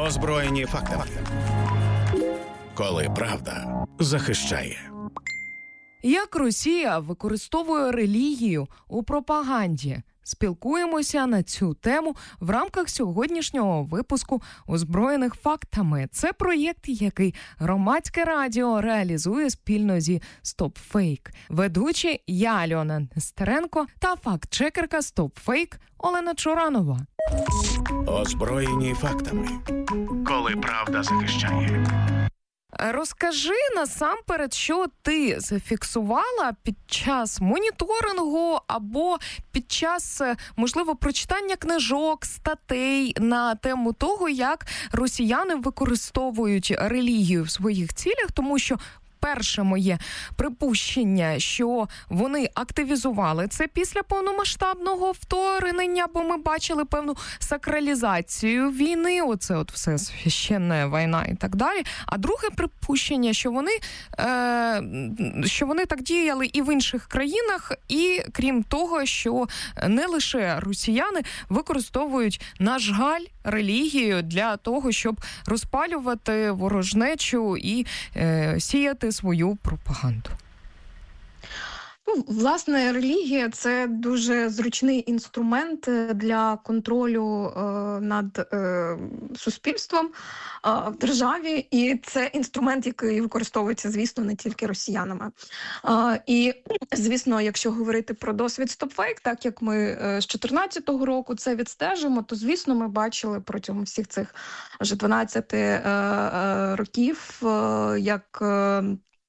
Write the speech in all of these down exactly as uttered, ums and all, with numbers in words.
Озброєні фактами. Коли правда захищає. Як Росія використовує релігію у пропаганді? Спілкуємося на цю тему в рамках сьогоднішнього випуску «Озброєних фактами». Це проєкт, який Громадське радіо реалізує спільно зі StopFake. Ведучі я, Альона Нестеренко, та факт-чекерка StopFake Олена Чоранова. Озброєні фактами. Коли правда захищає. Розкажи насамперед, що ти зафіксувала під час моніторингу або під час, можливо, прочитання книжок, статей на тему того, як росіяни використовують релігію в своїх цілях, тому що перше моє припущення, що вони активізували це після повномасштабного вторгнення, бо ми бачили певну сакралізацію війни, оце от все священна війна і так далі. А друге припущення, що вони, е, що вони так діяли і в інших країнах, і крім того, що не лише росіяни використовують, на жаль, релігію для того, щоб розпалювати ворожнечу і е, сіяти свою пропаганду. Ну, власне, релігія – це дуже зручний інструмент для контролю е, над е, суспільством е, в державі, і це інструмент, який використовується, звісно, не тільки росіянами. Е, і, звісно, якщо говорити про досвід StopFake, так як ми е, з дві тисячі чотирнадцятого року це відстежимо, то, звісно, ми бачили протягом всіх цих вже дванадцяти е, е, років, е, як е,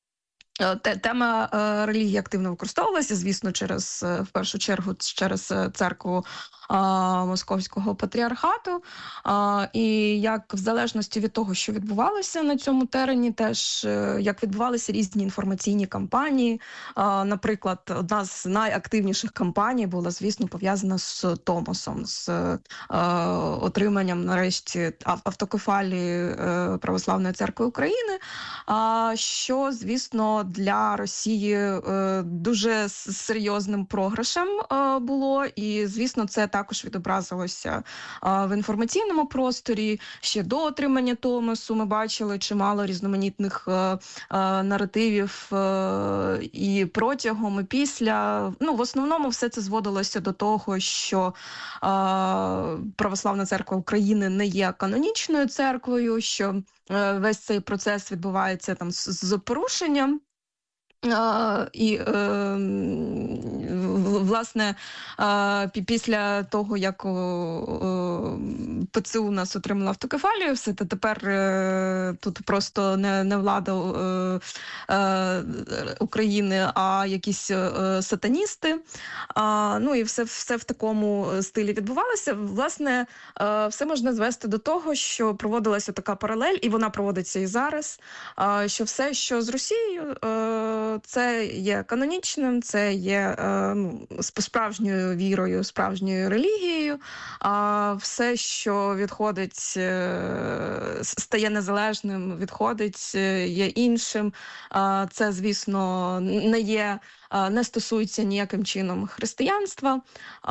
Тема е, релігії активно використовувалася, звісно, через, в першу чергу, через церкву е, Московського патріархату. Е, і як в залежності від того, що відбувалося на цьому терені, теж е, як відбувалися різні інформаційні кампанії. Е, наприклад, одна з найактивніших кампаній була, звісно, пов'язана з Томосом, з е, отриманням, нарешті, автокефалії е, Православної церкви України, е, що, звісно, для Росії е, дуже серйозним програшем е, було, і, звісно, це також відобразилося е, в інформаційному просторі. Ще до отримання Томосу ми бачили чимало різноманітних е, е, наративів е, і протягом, і після. Ну, в основному все це зводилося до того, що е, Православна церква України не є канонічною церквою, що е, весь цей процес відбувається там з, з порушенням. Uh, і, uh, власне, uh, після того, як uh, ПЦУ у нас отримала автокефалію, все, то тепер uh, тут просто не, не влада uh, uh, України, а якісь uh, сатаністи. Uh, ну і все, все в такому стилі відбувалося. Власне, uh, все можна звести до того, що проводилася така паралель, і вона проводиться і зараз, uh, що все, що з Росією, uh, це є канонічним, це є е, ну, справжньою вірою, справжньою релігією, а все, що відходить, е, стає незалежним, відходить, є іншим, е, це, звісно, не є, е, не стосується ніяким чином християнства.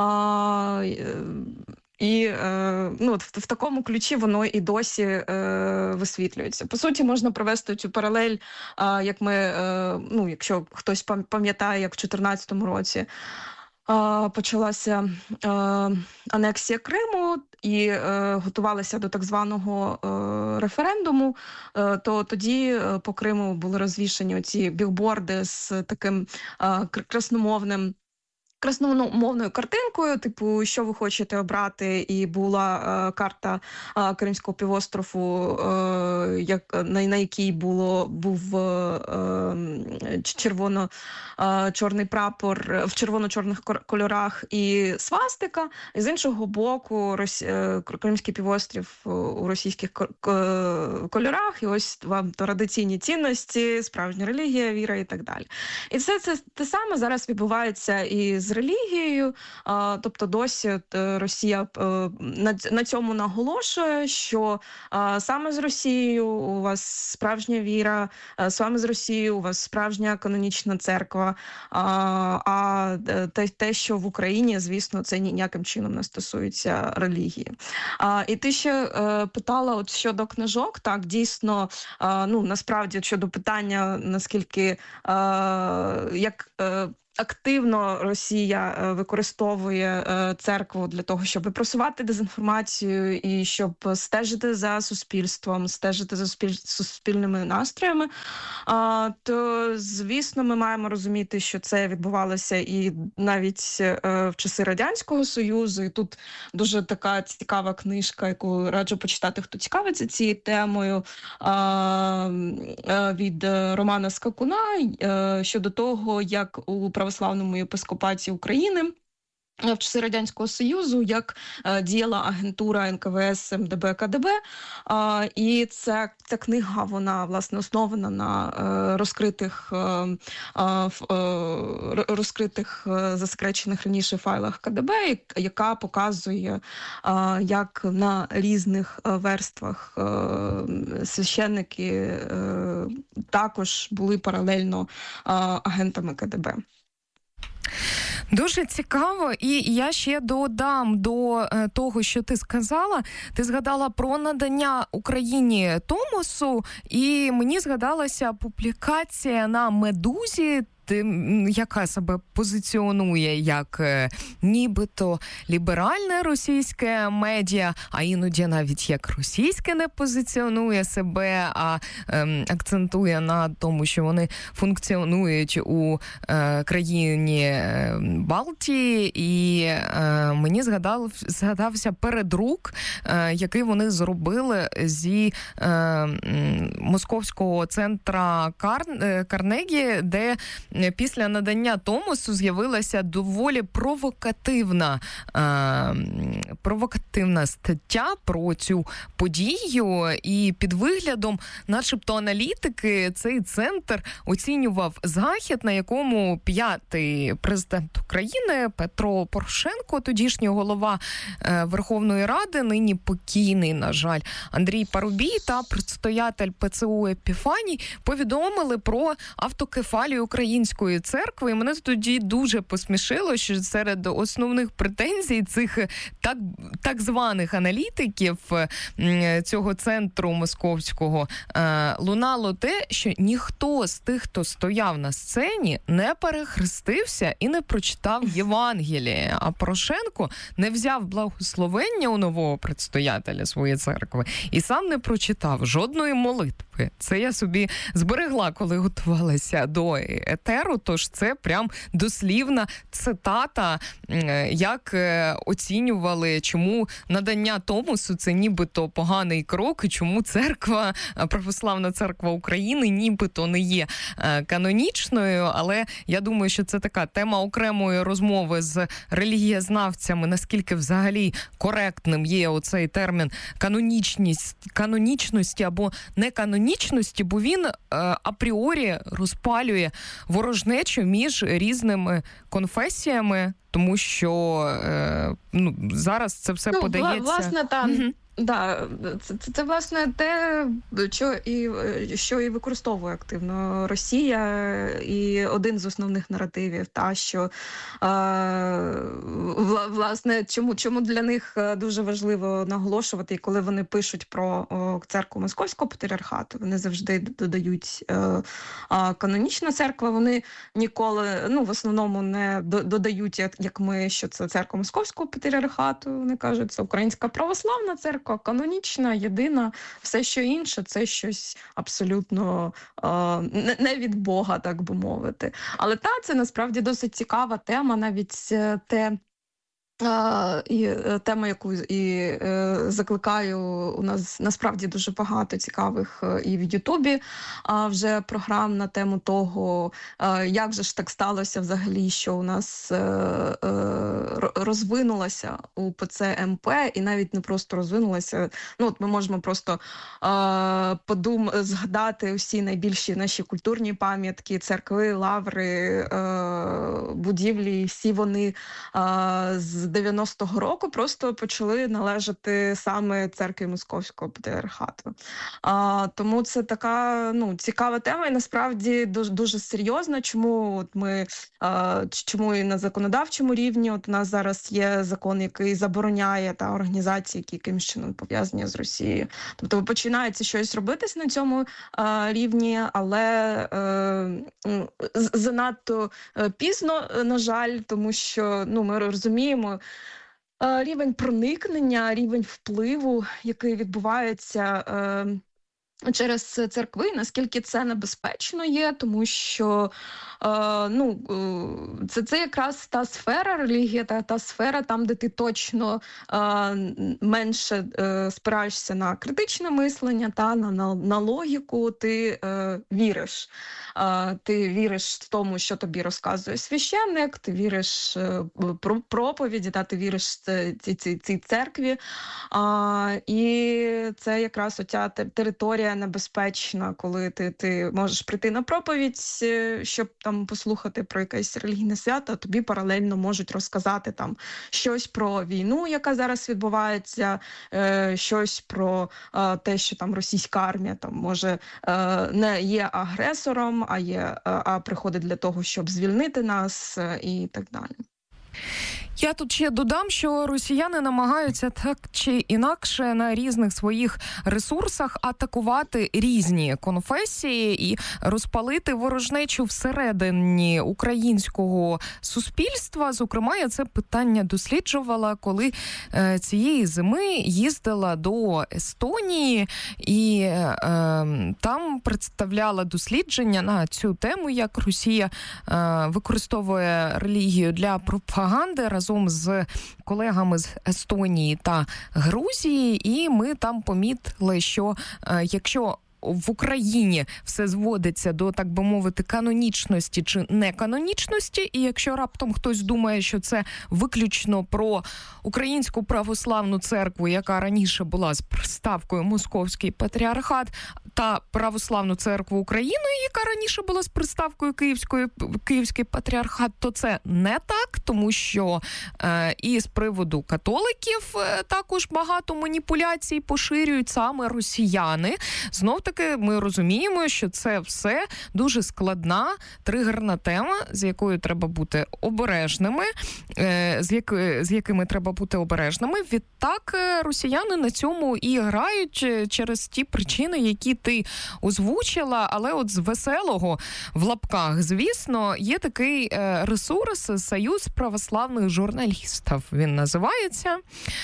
Е, І е, ну, в, в такому ключі воно і досі е, висвітлюється. По суті, можна провести цю паралель, е, як ми, е, ну, якщо хтось пам'ятає, як в чотирнадцятому році е, почалася е, анексія Криму і е, готувалися до так званого е, референдуму, е, то тоді по Криму були розвішані оці білборди з таким е, красномовним красномовною картинкою, типу, що ви хочете обрати, і була е, карта е, Кримського півострову, е, як, на, на якій було, був е, червоно-чорний прапор в червоно-чорних кольорах і свастика, і з іншого боку Рос... е, Кримський півострів у російських кольорах, і ось вам традиційні цінності, справжня релігія, віра і так далі. І все це те саме зараз відбувається і з з релігією. Тобто досі Росія на цьому наголошує, що саме з Росією у вас справжня віра, саме з Росією у вас справжня канонічна церква, а те, що в Україні, звісно, це ніяким чином не стосується релігії. І ти ще питала от щодо книжок, так, дійсно, ну, насправді, щодо питання, наскільки, як активно Росія використовує церкву для того, щоб просувати дезінформацію і щоб стежити за суспільством, стежити за суспільними настроями, то, звісно, ми маємо розуміти, що це відбувалося і навіть в часи Радянського Союзу. І тут дуже така цікава книжка, яку раджу почитати, хто цікавиться цією темою, від Романа Скакуна щодо того, як у православному єпископаті України в часи Радянського Союзу, як е, діяла агентура ен ка ве ес, ем де бе, ка де бе. Е, і ця, ця книга, вона, власне, основана на е, розкритих, е, е, розкритих е, засекречених раніше файлах ка де бе, яка показує, е, як на різних е, верствах е, священники е, також були паралельно е, агентами ка де бе. Дуже цікаво, і я ще додам до е, того, що ти сказала. Ти згадала про надання Україні Томосу, і мені згадалася публікація на «Медузі», яка себе позиціонує як е, нібито ліберальне російське медіа, а іноді навіть як російське не позиціонує себе, а е, акцентує на тому, що вони функціонують у е, країні Балтії. І е, мені згадав, згадався передрук, е, який вони зробили зі е, московського центра Кар... Карнегі, де після надання Томосу з'явилася доволі провокативна, е, провокативна стаття про цю подію, і під виглядом, начебто, аналітики, цей центр оцінював захід, на якому п'ятий президент України Петро Порошенко, тодішній голова е, Верховної Ради, нині покійний, на жаль, Андрій Парубій та предстоятель пе це у Епіфаній повідомили про автокефалію української церкви. І мене тоді дуже посмішило, що серед основних претензій цих так, так званих аналітиків цього центру московського лунало те, що ніхто з тих, хто стояв на сцені, не перехрестився і не прочитав Євангеліє. А Порошенко не взяв благословення у нового предстоятеля своєї церкви і сам не прочитав жодної молитви. Це я собі зберегла, коли готувалася до етеру, тож це прям дослівна цитата, як оцінювали, чому надання Томосу це нібито поганий крок, і чому церква, Православна церква України нібито не є канонічною, але я думаю, що це така тема окремої розмови з релігієзнавцями, наскільки взагалі коректним є оцей термін канонічність, канонічності або неканонічності, бо він апріорі розпалює ворожнечу між різними конфесіями, тому що е, ну, зараз це все ну, подається... Власне, там... Угу. Да, це, це, це, власне, те, що і, що і використовує активно Росія, і один з основних наративів, та, що, е, власне, чому, чому для них дуже важливо наголошувати, і коли вони пишуть про о, церкву Московського патріархату, вони завжди додають е, е, канонічна церква, вони ніколи, ну, в основному не додають, як, як ми, що це церква Московського патріархату, вони кажуть, це Українська православна церква, канонічна, єдина, все, що інше, це щось абсолютно е, не від Бога, так би мовити. Але та, це насправді досить цікава тема, навіть те, Uh, і uh, тема, яку і uh, закликаю, у нас насправді дуже багато цікавих uh, і в Ютубі uh, вже програм на тему того, uh, як же ж так сталося взагалі, що у нас uh, uh, розвинулася УПЦ МП, і навіть не просто розвинулася. Ну, от ми можемо просто uh, подум... згадати усі найбільші наші культурні пам'ятки, церкви, лаври, uh, будівлі, всі вони uh, з дев'яностого року просто почали належати саме церкві Московського патріархату. А, тому це така, ну, цікава тема і насправді дуже, дуже серйозна. Чому от ми, а, чому і на законодавчому рівні от у нас зараз є закон, який забороняє та організації, які якимось чином пов'язані з Росією. Тобто починається щось робитись на цьому а, рівні, але а, занадто пізно, на жаль, тому що, ну, ми розуміємо, рівень проникнення, рівень впливу, який відбувається е, через церкви, наскільки це небезпечно є, тому що е, ну, це, це якраз та сфера релігія, та, та сфера там, де ти точно е, менше е, спираєшся на критичне мислення, та, на, на, на логіку, ти е, віриш. Е, ти віриш в тому, що тобі розказує священник, ти віриш е, про проповіді, та, ти віриш цій, цій, цій церкві. Е, і це якраз оця територія небезпечна, коли ти, ти можеш прийти на проповідь, щоб там послухати про якесь релігійне свято, а тобі паралельно можуть розказати там щось про війну, яка зараз відбувається, е, щось про е, те, що там російська армія там може е, не є агресором, а є а приходить для того, щоб звільнити нас, е, і так далі. Я тут ще додам, що росіяни намагаються так чи інакше на різних своїх ресурсах атакувати різні конфесії і розпалити ворожнечу всередині українського суспільства. Зокрема, я це питання досліджувала, коли е, цієї зими їздила до Естонії і е, там представляла дослідження на цю тему, як Росія е, використовує релігію для пропаганди разом з колегами з Естонії та Грузії, і ми там помітили, що е, якщо в Україні все зводиться до, так би мовити, канонічності чи неканонічності, і якщо раптом хтось думає, що це виключно про Українську православну церкву, яка раніше була з приставкою Московський патріархат, та Православну церкву України, яка раніше була з приставкою Київської, Київський патріархат, то це не так, тому що е, і з приводу католиків е, також багато маніпуляцій поширюють саме росіяни. Знов таки ми розуміємо, що це все дуже складна, тригерна тема, з якою треба бути обережними, е, з, як, з якими треба бути обережними. Відтак росіяни на цьому і грають через ті причини, які ти озвучила, але от з веселого в лапках, звісно, є такий е, ресурс Союз православних журналістів. Він називається.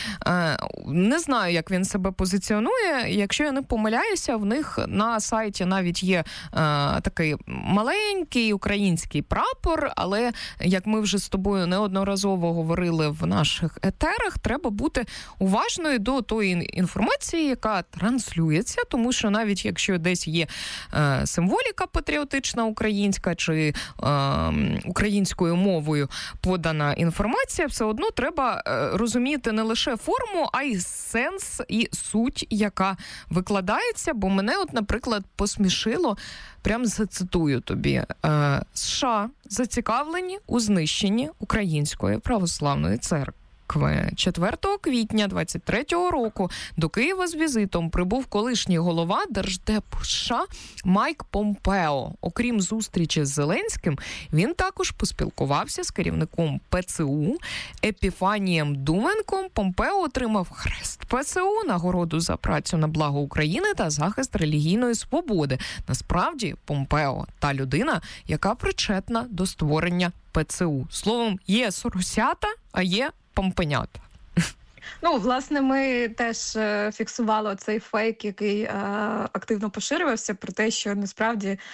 Е, не знаю, як він себе позиціонує. Якщо я не помиляюся, в них на сайті навіть є е, такий маленький український прапор, але, як ми вже з тобою неодноразово говорили в наших етерах, треба бути уважною до тої інформації, яка транслюється, тому що навіть якщо десь є е, символіка патріотична українська чи е, українською мовою подана інформація, все одно треба е, розуміти не лише форму, а й сенс і суть, яка викладається, бо мене, от, наприклад, посмішило, прям зацитую тобі, е, США зацікавлені у знищенні Української православної церкви. четвертого квітня двадцять третього року до Києва з візитом прибув колишній голова Держдепу США Майк Помпео. Окрім зустрічі з Зеленським, він також поспілкувався з керівником ПЦУ Епіфанієм Думенком. Помпео отримав хрест ПЦУ, нагороду за працю на благо України та захист релігійної свободи. Насправді, Помпео – та людина, яка причетна до створення ПЦУ. Словом, є соросята, а є помпенята. Ну, власне, ми теж е, фіксували цей фейк, який е, активно поширювався, про те, що насправді е,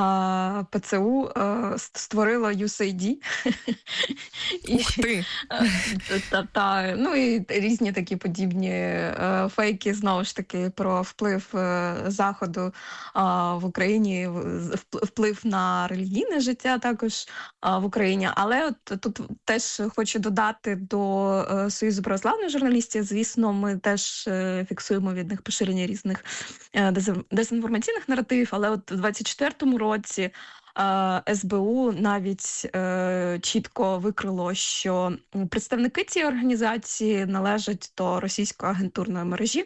ПЦУ е, створило ю ес ей ді. Ух ти! Та, та, ну і різні такі подібні е, фейки, знову ж таки, про вплив е, Заходу е, в Україні, вплив на релігійне життя також е, в Україні. Але от тут теж хочу додати до е, Союзу православних журналістів. Звісно, ми теж е, фіксуємо від них поширення різних е, дезінформаційних наративів, але от у двадцять четвертому році ес бе у навіть е, чітко викрило, що представники цієї організації належать до російської агентурної мережі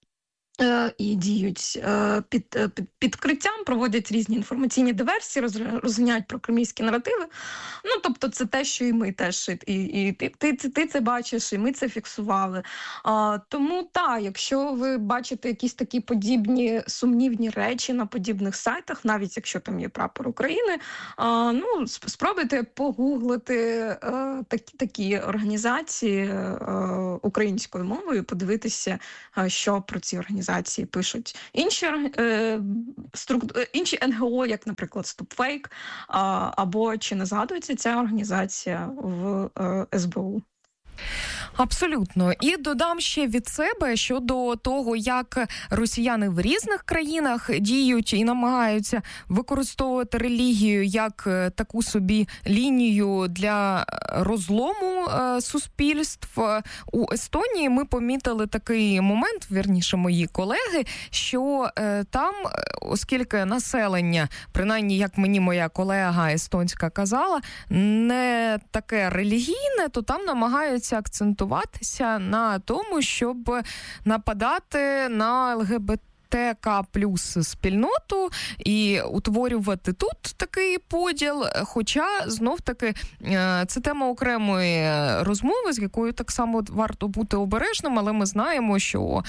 е, і діють е, під, під підкриттям, проводять різні інформаційні диверсії, розганяють прокремлівські наративи. Ну, тобто це те, що і ми теж, і, і ти, ти, ти, ти це бачиш, і ми це фіксували. А, тому, так, якщо ви бачите якісь такі подібні сумнівні речі на подібних сайтах, навіть якщо там є прапор України, а, ну, спробуйте погуглити а, такі, такі організації а, українською мовою, подивитися, а, що про ці організації пишуть інші е, структури, інші ен ге о, як, наприклад, StopFake, а, або чи не згадується ця організація в ес бе у. Абсолютно. І додам ще від себе щодо того, як росіяни в різних країнах діють і намагаються використовувати релігію як таку собі лінію для розлому е, суспільств. У Естонії ми помітили такий момент, вірніше мої колеги, що е, там, оскільки населення, принаймні, як мені моя колега естонська казала, не таке релігійне, то там намагаються акцентуватися на тому, щоб нападати на ел ге бе те ка плюс спільноту і утворювати тут такий поділ, хоча, знов-таки, це тема окремої розмови, з якою так само варто бути обережним, але ми знаємо, що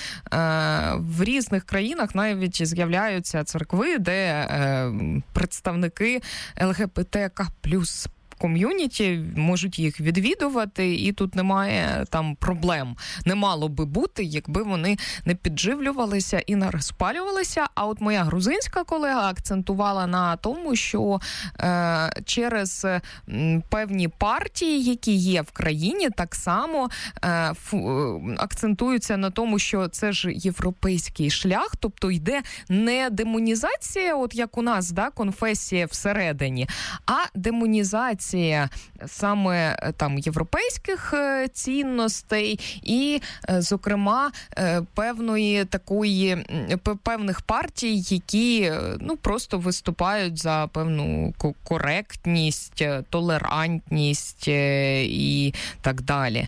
в різних країнах навіть з'являються церкви, де представники ел ге бе те ка плюс ком'юніті можуть їх відвідувати, і тут немає там проблем. Не мало би бути, якби вони не підживлювалися і не розпалювалися. А от моя грузинська колега акцентувала на тому, що е, через м, певні партії, які є в країні, так само е, ф, акцентуються на тому, що це ж європейський шлях, тобто йде не демонізація, от як у нас, да, конфесія всередині, а демонізація саме там європейських цінностей і, зокрема, певної такої певних партій, які, ну, просто виступають за певну коректність, толерантність і так далі.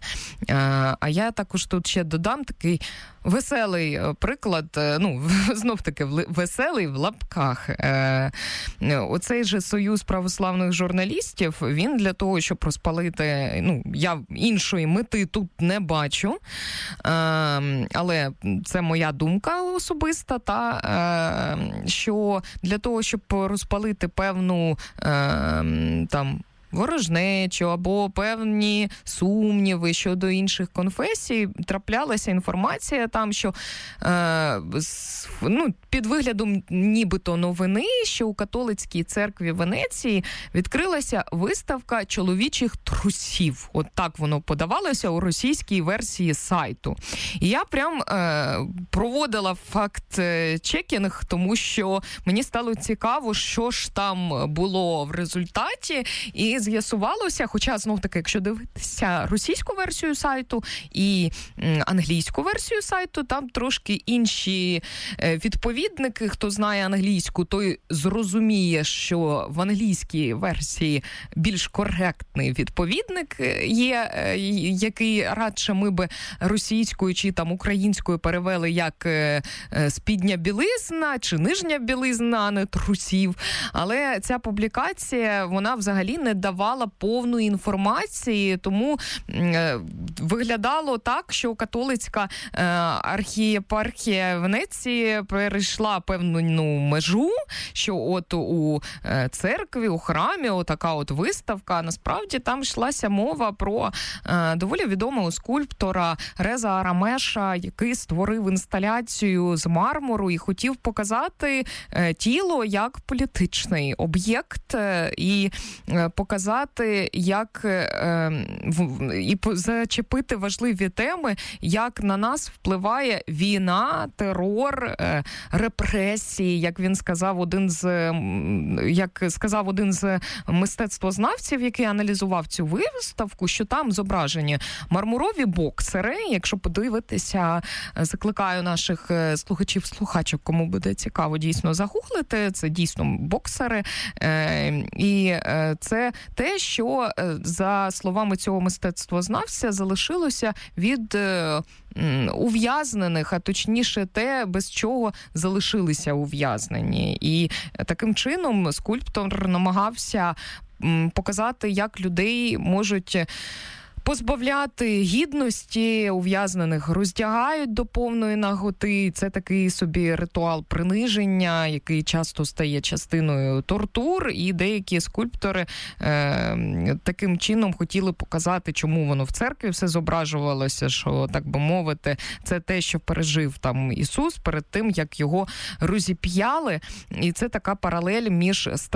А я також тут ще додам такий веселий приклад, ну, знов-таки веселий в лапках. Оцей же Союз православних журналістів, він для того, щоб розпалити, ну, я іншої мети тут не бачу, але це моя думка особиста, та, що для того, щоб розпалити певну там ворожнечу або певні сумніви щодо інших конфесій, траплялася інформація там, що е, ну, під виглядом нібито новини, що у католицькій церкві Венеції відкрилася виставка чоловічих трусів. От так воно подавалося у російській версії сайту. І я прям е, проводила факт-чекінг, тому що мені стало цікаво, що ж там було в результаті, і з'ясувалося, хоча, знов-таки, якщо дивитися російську версію сайту і м, англійську версію сайту, там трошки інші е, відповідники. Хто знає англійську, той зрозуміє, що в англійській версії більш коректний відповідник є, е, який радше ми би російською чи там українською перевели як е, е, спідня білизна чи нижня білизна, а не трусів. Але ця публікація, вона взагалі не давала повної інформації, тому е, виглядало так, що католицька е, архієпархія Венеції перейшла певну ну, межу, що от у е, церкві, у храмі отака от виставка, насправді там йшлася мова про е, доволі відомого скульптора Реза Арамеша, який створив інсталяцію з мармуру і хотів показати е, тіло як політичний об'єкт е, і е, показати, як е, в, і зачепити важливі теми, як на нас впливає війна, терор, е, репресії, як він сказав один з як сказав один з мистецтвознавців, який аналізував цю виставку, що там зображені мармурові боксери. Якщо подивитися, закликаю наших слухачів-слухачок, кому буде цікаво дійсно загуглити, це дійсно боксери. І це те, що, за словами цього мистецтвознавця, залишилося від ув'язнених, а точніше те, без чого залишилися ув'язнені. І таким чином скульптор намагався показати, як людей можуть позбавляти гідності ув'язнених, роздягають до повної наготи. Це такий собі ритуал приниження, який часто стає частиною тортур, і деякі скульптори е, таким чином хотіли показати, чому воно в церкві все зображувалося, що, так би мовити, це те, що пережив там Ісус перед тим, як його розіп'яли. І це така паралель між